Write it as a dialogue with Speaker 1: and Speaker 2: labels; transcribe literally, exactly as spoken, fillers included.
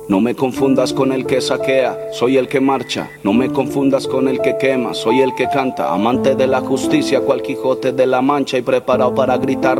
Speaker 1: No me confundas con el que saquea, soy el que marcha. No me confundas con el que quema, soy el que canta. Amante de la justicia, cual Quijote de la Mancha y preparado para gritar